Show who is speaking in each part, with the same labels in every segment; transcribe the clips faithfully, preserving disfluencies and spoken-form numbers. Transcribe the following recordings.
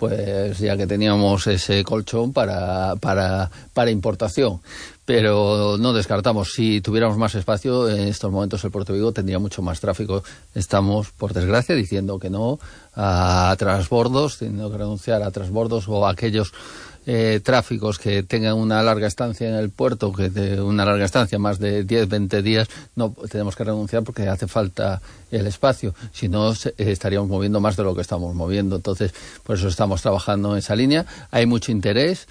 Speaker 1: pues ya que teníamos ese colchón para, para, para importación. Pero no descartamos, si tuviéramos más espacio, en estos momentos el Puerto de Vigo tendría mucho más tráfico. Estamos, por desgracia, diciendo que no a transbordos, teniendo que renunciar a transbordos o a aquellos eh, tráficos que tengan una larga estancia en el puerto, que de una larga estancia, más de diez, veinte días, no tenemos que renunciar porque hace falta el espacio. Si no, se, eh, estaríamos moviendo más de lo que estamos moviendo. Entonces, por eso estamos trabajando en esa línea. Hay mucho interés.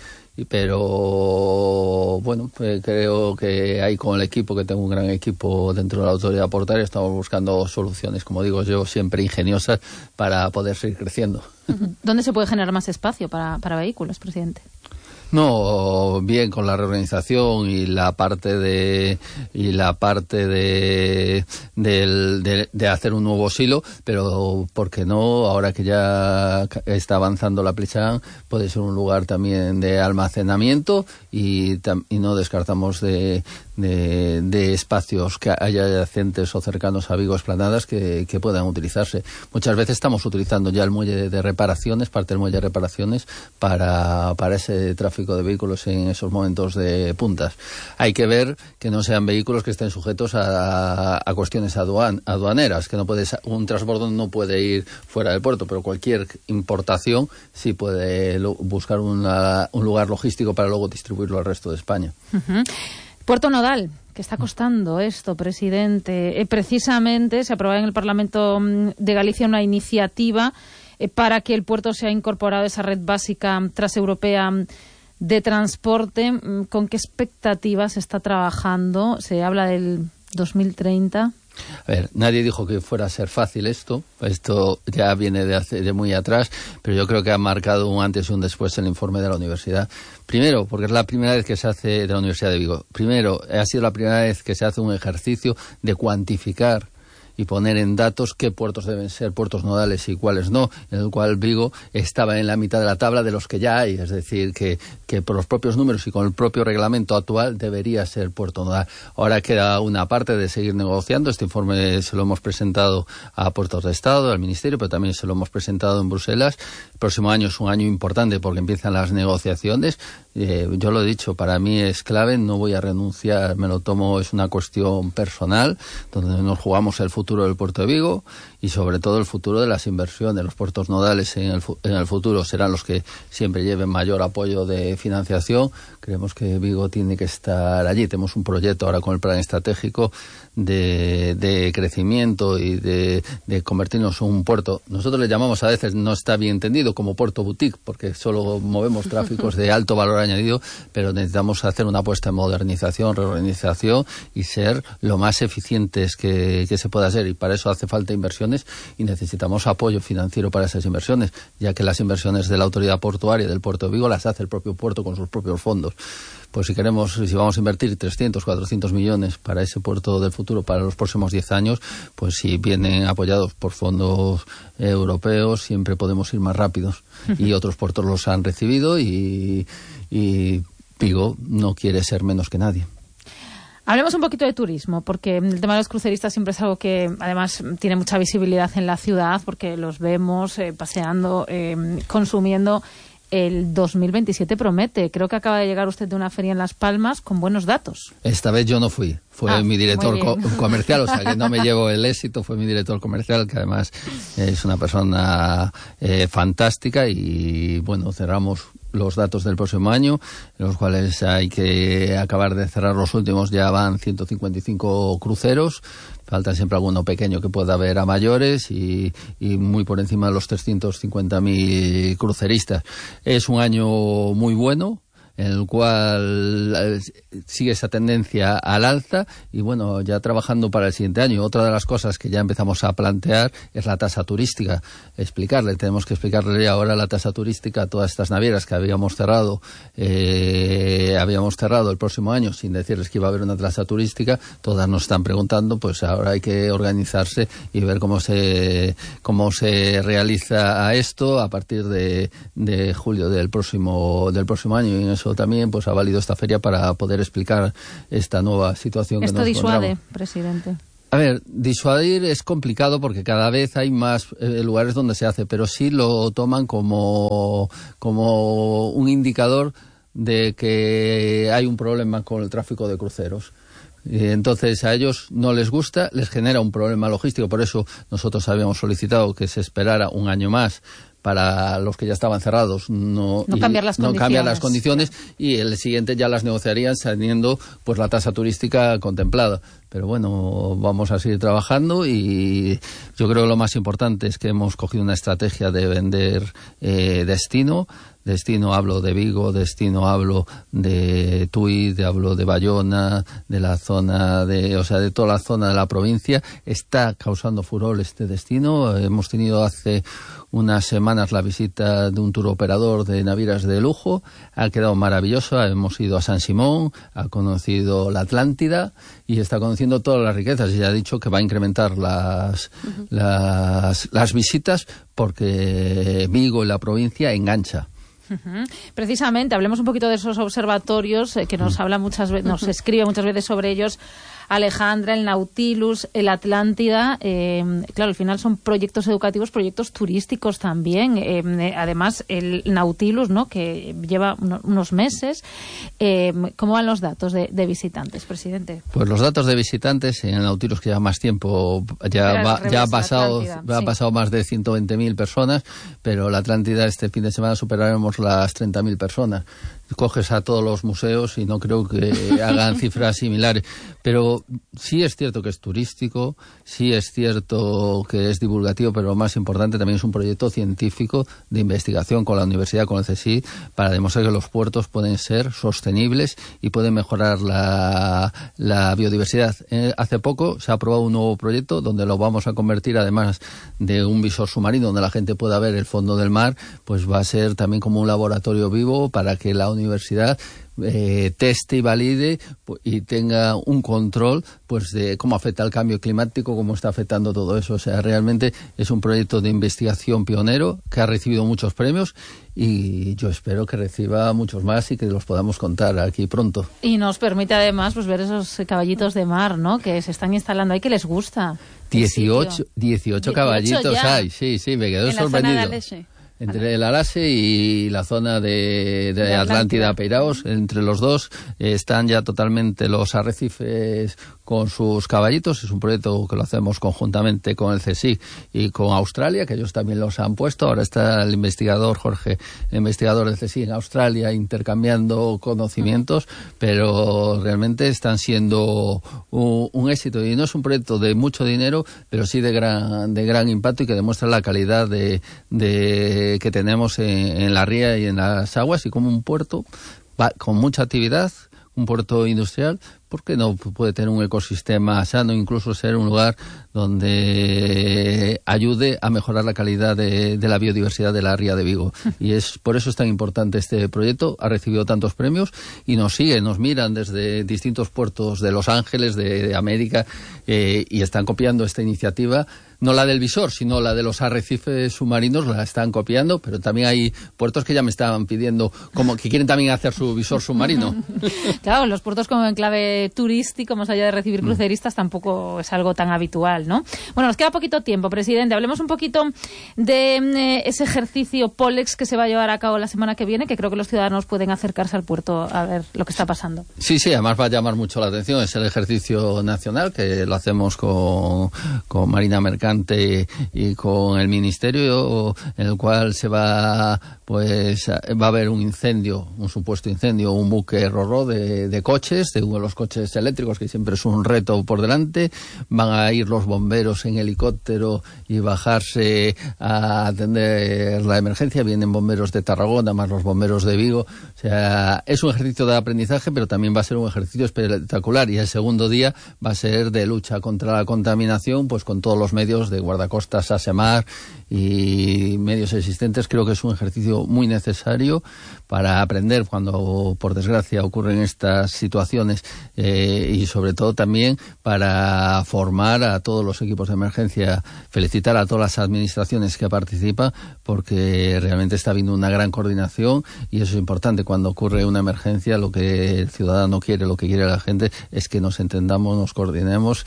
Speaker 1: Pero bueno, pues creo que ahí con el equipo, que tengo un gran equipo dentro de la autoridad portuaria, estamos buscando soluciones, como digo yo, siempre ingeniosas para poder seguir creciendo.
Speaker 2: ¿Dónde se puede generar más espacio para, para vehículos, presidente?
Speaker 1: No, bien con la reorganización y la parte de y la parte de de, de de hacer un nuevo silo, pero ¿por qué no? Ahora que ya está avanzando la Plisán, puede ser un lugar también de almacenamiento y, y no descartamos de, de, de espacios que haya adyacentes o cercanos a Vigo Esplanadas que, que puedan utilizarse. Muchas veces estamos utilizando ya el muelle de reparaciones, parte del muelle de reparaciones, para, para ese tráfico de vehículos en esos momentos de puntas. Hay que ver que no sean vehículos que estén sujetos a, a cuestiones aduan, aduaneras, que no puedes, un transbordo no puede ir fuera del puerto, pero cualquier importación sí puede lo, buscar una, un lugar logístico para luego distribuirlo al resto de España.
Speaker 2: Uh-huh. Puerto Nodal, que está costando esto, presidente. Eh, precisamente se aprobó en el Parlamento de Galicia una iniciativa eh, para que el puerto sea incorporado a esa red básica transeuropea de transporte. ¿Con qué expectativas se está trabajando? Se habla del dos mil treinta.
Speaker 1: A ver, nadie dijo que fuera a ser fácil esto. Esto ya viene de, hace, de muy atrás, pero yo creo que ha marcado un antes y un después el informe de la universidad. Primero, porque es la primera vez que se hace de la Universidad de Vigo. Primero, ha sido la primera vez que se hace un ejercicio de cuantificar y poner en datos qué puertos deben ser puertos nodales y cuáles no, en el cual Vigo estaba en la mitad de la tabla de los que ya hay, es decir, que, que por los propios números y con el propio reglamento actual debería ser puerto nodal. Ahora queda una parte de seguir negociando. Este informe se lo hemos presentado a Puertos de Estado, al Ministerio, pero también se lo hemos presentado en Bruselas. El próximo año es un año importante porque empiezan las negociaciones. Eh, yo lo he dicho, para mí es clave, no voy a renunciar, me lo tomo, es una cuestión personal, donde nos jugamos el futuro del Puerto de Vigo y sobre todo el futuro de las inversiones. Los puertos nodales en el, en el futuro serán los que siempre lleven mayor apoyo de financiación. Creemos que Vigo tiene que estar allí. Tenemos un proyecto ahora con el plan estratégico de, de crecimiento y de, de convertirnos en un puerto. Nosotros le llamamos a veces, no está bien entendido, como puerto boutique, porque solo movemos tráficos de alto valor añadido, pero necesitamos hacer una apuesta en modernización, reorganización y ser lo más eficientes que, que se pueda ser, y para eso hace falta inversiones y necesitamos apoyo financiero para esas inversiones, ya que las inversiones de la autoridad portuaria del Puerto de Vigo las hace el propio puerto con sus propios fondos. Pues si queremos, si vamos a invertir trescientos, cuatrocientos millones para ese puerto del futuro para los próximos diez años, pues si vienen apoyados por fondos eh, europeos, siempre podemos ir más rápidos. Y otros puertos los han recibido y, y Vigo no quiere ser menos que nadie.
Speaker 2: Hablemos un poquito de turismo, porque el tema de los cruceristas siempre es algo que además tiene mucha visibilidad en la ciudad, porque los vemos eh, paseando, eh, consumiendo. El dos mil veintisiete promete. Creo que acaba de llegar usted de una feria en Las Palmas con buenos datos.
Speaker 1: Esta vez yo no fui. Fue ah, mi director co comercial, o sea que no me llevo el éxito, fue mi director comercial, que además es una persona eh, fantástica, y bueno, cerramos los datos del próximo año, en los cuales hay que acabar de cerrar los últimos. Ya van ciento cincuenta y cinco cruceros, falta siempre alguno pequeño que pueda haber a mayores, y, y muy por encima de los trescientos cincuenta mil cruceristas. Es un año muy bueno, en el cual sigue esa tendencia al alza, y bueno, ya trabajando para el siguiente año. Otra de las cosas que ya empezamos a plantear es la tasa turística. Explicarle, tenemos que explicarle ahora la tasa turística a todas estas navieras que habíamos cerrado, eh, habíamos cerrado el próximo año sin decirles que iba a haber una tasa turística. Todas nos están preguntando, pues ahora hay que organizarse y ver cómo se cómo se realiza esto a partir de, de julio del próximo del próximo año, y en eso también pues ha valido esta feria para poder explicar esta nueva situación que
Speaker 2: Esto
Speaker 1: nos
Speaker 2: disuade,
Speaker 1: encontramos.
Speaker 2: presidente.
Speaker 1: A ver, disuadir es complicado porque cada vez hay más eh, lugares donde se hace, pero sí lo toman como, como un indicador de que hay un problema con el tráfico de cruceros. Y entonces a ellos no les gusta, les genera un problema logístico, por eso nosotros habíamos solicitado que se esperara un año más para los que ya estaban cerrados, no,
Speaker 2: no, cambiar, las
Speaker 1: no cambiar las condiciones, y el siguiente ya las negociarían teniendo pues la tasa turística contemplada. Pero bueno, vamos a seguir trabajando y yo creo que lo más importante es que hemos cogido una estrategia de vender eh, destino. Destino hablo de Vigo, destino hablo de Tui, de, hablo de Bayona, de la zona de, o sea, de toda la zona de la provincia. Está causando furor este destino. Hemos tenido hace unas semanas la visita de un turoperador de navieras de lujo. Ha quedado maravillosa. Hemos ido a San Simón, ha conocido la Atlántida y está conociendo todas las riquezas. Y ya ha dicho que va a incrementar las, uh-huh. las, las visitas porque Vigo y la provincia engancha.
Speaker 2: Uh-huh. Precisamente, hablemos un poquito de esos observatorios eh, que nos habla muchas veces, nos escribe muchas veces sobre ellos Alejandra, el Nautilus, el Atlántida. Eh, claro, al final son proyectos educativos, proyectos turísticos también. Eh, además, el Nautilus, ¿no?, que lleva uno, unos meses. Eh, ¿Cómo van los datos de, de visitantes, presidente?
Speaker 1: Pues los datos de visitantes en el Nautilus, que lleva más tiempo, ya, va, ya ha pasado, ha sí. pasado más de ciento veinte mil personas, pero la Atlántida este fin de semana superaremos las treinta mil personas. Coges a todos los museos y no creo que hagan cifras similares. Pero sí es cierto que es turístico, sí es cierto que es divulgativo, pero lo más importante también es un proyecto científico de investigación con la universidad, con el C S I C, para demostrar que los puertos pueden ser sostenibles y pueden mejorar la, la biodiversidad. Eh, hace poco se ha aprobado un nuevo proyecto donde lo vamos a convertir, además de un visor submarino donde la gente pueda ver el fondo del mar, pues va a ser también como un laboratorio vivo para que la universidad Eh, teste y valide y tenga un control pues de cómo afecta el cambio climático, cómo está afectando todo eso. O sea, realmente es un proyecto de investigación pionero que ha recibido muchos premios y yo espero que reciba muchos más y que los podamos contar aquí pronto.
Speaker 2: Y nos permite además pues ver esos caballitos de mar, ¿no?, que se están instalando ahí, que les gusta.
Speaker 1: dieciocho, dieciocho caballitos hay, sí, sí, me quedo sorprendido. Entre el Arase y la zona de, de, de Atlántida, Peiraos, entre los dos eh, están ya totalmente los arrecifes con sus caballitos. Es un proyecto que lo hacemos conjuntamente con el C S I C y con Australia, que ellos también los han puesto. Ahora está el investigador Jorge, el investigador del C S I C en Australia, intercambiando conocimientos, pero realmente están siendo un, un éxito. Y no es un proyecto de mucho dinero, pero sí de gran, de gran impacto y que demuestra la calidad de, de que tenemos en, en la ría y en las aguas, y como un puerto va, con mucha actividad, un puerto industrial, ¿por qué no puede tener un ecosistema sano, incluso ser un lugar donde ayude a mejorar la calidad de, de la biodiversidad de la ría de Vigo? Y es por eso es tan importante este proyecto. Ha recibido tantos premios y nos siguen, nos miran desde distintos puertos de Los Ángeles, de, de América, eh, y están copiando esta iniciativa. No la del visor, sino la de los arrecifes submarinos, la están copiando, pero también hay puertos que ya me estaban pidiendo, como que quieren también hacer su visor submarino.
Speaker 2: Claro, los puertos como enclave turístico, más allá de recibir cruceristas, tampoco es algo tan habitual, ¿no? Bueno, nos queda poquito tiempo, presidente. Hablemos un poquito de eh, ese ejercicio Polex que se va a llevar a cabo la semana que viene, que creo que los ciudadanos pueden acercarse al puerto a ver lo que está pasando.
Speaker 1: Sí, sí, además va a llamar mucho la atención. Es el ejercicio nacional, que lo hacemos con, con Marina Mercante y con el Ministerio, en el cual se va, pues, va a haber un incendio, un supuesto incendio, un buque Ro-Ro de, de coches, de uno de los coches eléctricos, que siempre es un reto por delante. Van a ir los bomberos en helicóptero y bajarse a atender la emergencia. Vienen bomberos de Tarragona, más los bomberos de Vigo. O sea, es un ejercicio de aprendizaje, pero también va a ser un ejercicio espectacular. Y el segundo día va a ser de lucha contra la contaminación, pues con todos los medios de guardacostas, Asemar y medios existentes, creo que es un ejercicio muy necesario para aprender cuando, por desgracia, ocurren estas situaciones eh, y sobre todo también para formar a todos los equipos de emergencia, felicitar a todas las administraciones que participan, porque realmente está habiendo una gran coordinación y eso es importante. Cuando ocurre una emergencia, lo que el ciudadano quiere, lo que quiere la gente es que nos entendamos, nos coordinemos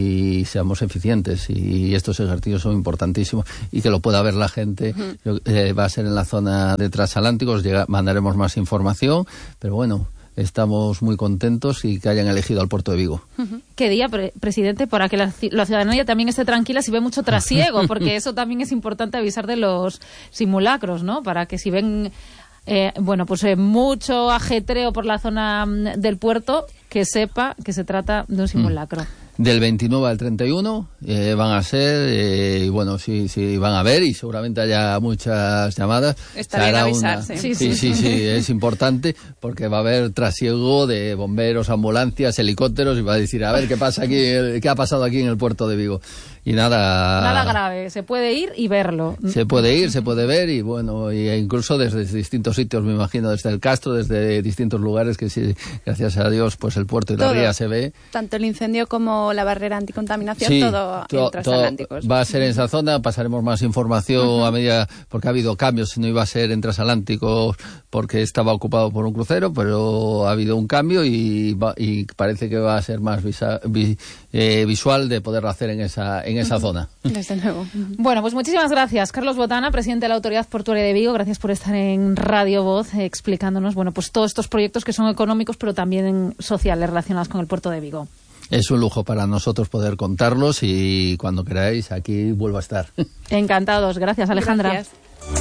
Speaker 1: y seamos eficientes, y estos ejercicios son importantísimos y que lo pueda ver la gente. Uh-huh. eh, va a ser en la zona de Transatlánticos, llega, mandaremos más información, pero bueno, estamos muy contentos y que hayan elegido al puerto de Vigo.
Speaker 2: Uh-huh. ¿Qué día, pre- presidente, para que la, la ciudadanía también esté tranquila si ve mucho trasiego? Porque eso también es importante avisar de los simulacros, ¿no? Para que si ven eh, bueno, pues eh, mucho ajetreo por la zona del puerto, que sepa que se trata de un simulacro. Mm.
Speaker 1: Del veintinueve al treinta y uno eh, van a ser, eh, y bueno, sí, sí, van a ver, y seguramente haya muchas llamadas.
Speaker 3: Está bien avisarse.
Speaker 1: Una... Sí, sí, sí, sí, sí, es importante, porque va a haber trasiego de bomberos, ambulancias, helicópteros, y va a decir, a ver, ¿qué pasa aquí, qué ha pasado aquí en el puerto de Vigo? Y nada...
Speaker 2: Nada grave, se puede ir y verlo.
Speaker 1: Se puede ir, se puede ver, y bueno, y incluso desde distintos sitios, me imagino, desde el Castro, desde distintos lugares, que sí, gracias a Dios, pues el puerto y la ría se ve.
Speaker 3: Tanto el incendio como la barrera anticontaminación,
Speaker 1: sí,
Speaker 3: todo, todo en Transatlánticos.
Speaker 1: Va a ser en esa zona, pasaremos más información uh-huh. a medida, porque ha habido cambios, no iba a ser en Transatlánticos porque estaba ocupado por un crucero, pero ha habido un cambio y, va, y parece que va a ser más visa, vi, eh, visual de poderlo hacer en esa, en esa uh-huh. zona.
Speaker 3: Desde luego.
Speaker 2: Uh-huh. Bueno, pues muchísimas gracias, Carlos Botana, presidente de la Autoridad Portuaria de Vigo. Gracias por estar en Radio Voz eh, explicándonos, bueno, pues todos estos proyectos que son económicos, pero también sociales relacionados con el puerto de Vigo.
Speaker 1: Es un lujo para nosotros poder contarlos y cuando queráis aquí vuelvo a estar.
Speaker 2: Encantados. Gracias, Alejandra.
Speaker 3: Gracias.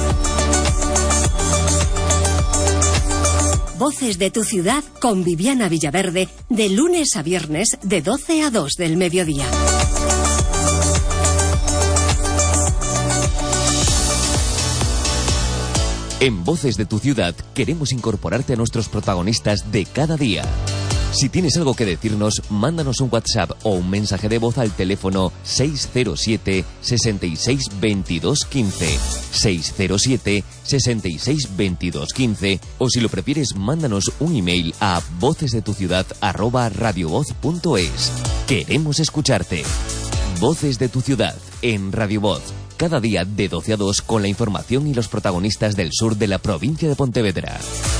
Speaker 4: Voces de tu ciudad con Viviana Villaverde, de lunes a viernes de doce a dos del mediodía.
Speaker 5: En Voces de tu ciudad queremos incorporarte a nuestros protagonistas de cada día. Si tienes algo que decirnos, mándanos un WhatsApp o un mensaje de voz al teléfono seis cero siete, sesenta y seis, veintidós, quince, seis cero siete, sesenta y seis, veintidós, quince, o si lo prefieres, mándanos un email a vocesdetuciudad arroba radiovoz punto es. Queremos escucharte. Voces de tu ciudad en Radio Voz. Cada día de doce a dos con la información y los protagonistas del sur de la provincia de Pontevedra.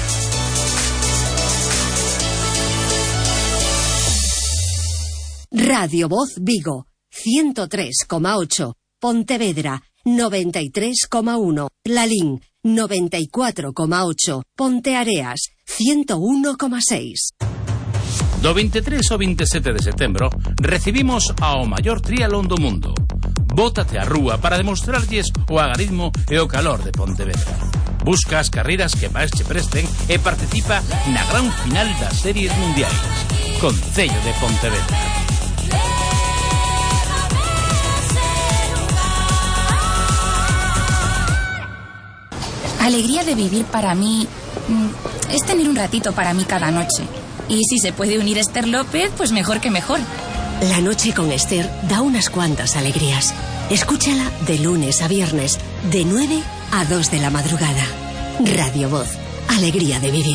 Speaker 4: Radio Voz Vigo, ciento tres coma ocho, Pontevedra, noventa y tres coma uno, Lalín, noventa y cuatro coma ocho, Ponteareas, ciento uno coma seis.
Speaker 6: Do veintitrés ao veintisiete de setembro recibimos ao maior triatlón do mundo. Bótate á rúa para demostrarlles o agarismo e o calor de Pontevedra. Busca as carreiras que máis che presten e participa na gran final das series mundiais. Concello de Pontevedra.
Speaker 7: Alegría de vivir para mí es tener un ratito para mí cada noche. Y si se puede unir Esther López, pues mejor que mejor.
Speaker 4: La noche con Esther da unas cuantas alegrías. Escúchala de lunes a viernes, de nueve a dos de la madrugada. Radio Voz, alegría de vivir.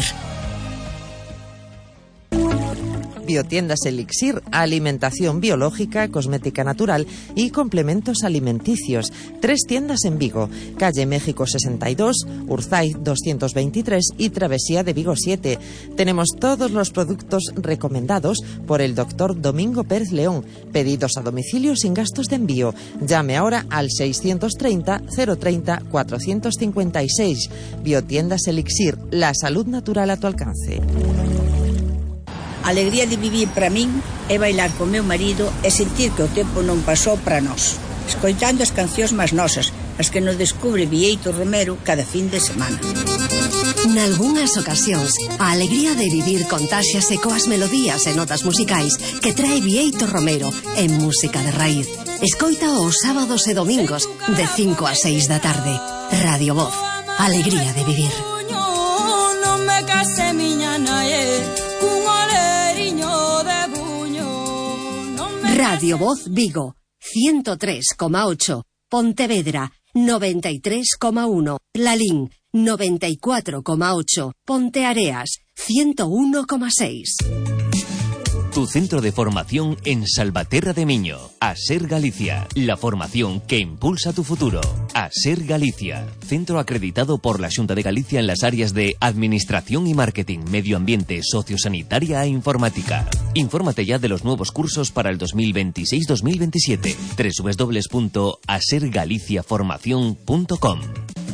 Speaker 8: Biotiendas Elixir, alimentación biológica, cosmética natural y complementos alimenticios. Tres tiendas en Vigo, calle México sesenta y dos, Urzaiz doscientos veintitrés y Travesía de Vigo siete. Tenemos todos los productos recomendados por el doctor Domingo Pérez León. Pedidos a domicilio sin gastos de envío. Llame ahora al seiscientos treinta, cero treinta, cuatrocientos cincuenta y seis. Biotiendas Elixir, la salud natural a tu alcance.
Speaker 9: A alegría de vivir para min é bailar co meu marido e sentir que o tempo non pasou para nós, escoitando as cancións máis nosas, as que nos descubre Bieito Romero cada fin de semana.
Speaker 4: Nalgúnas ocasións, a alegría de vivir contáxiase coas melodías e notas musicais que trae Bieito Romero en música de raíz. Escoita os sábados e domingos de cinco a seis da tarde. Radio Voz, alegría de vivir.
Speaker 10: Non me case miña nae.
Speaker 4: Radio Voz Vigo, ciento tres coma ocho, Pontevedra, noventa y tres coma uno, Lalín noventa y cuatro coma ocho, Ponteareas ciento uno coma seis.
Speaker 5: Tu centro de formación en Salvaterra de Miño. ASER Galicia. La formación que impulsa tu futuro. ASER Galicia. Centro acreditado por la Xunta de Galicia en las áreas de Administración y Marketing, Medio Ambiente, Sociosanitaria e Informática. Infórmate ya de los nuevos cursos para el dos mil veintiséis dos mil veintisiete. doble u doble u doble u punto aser galicia formación punto com.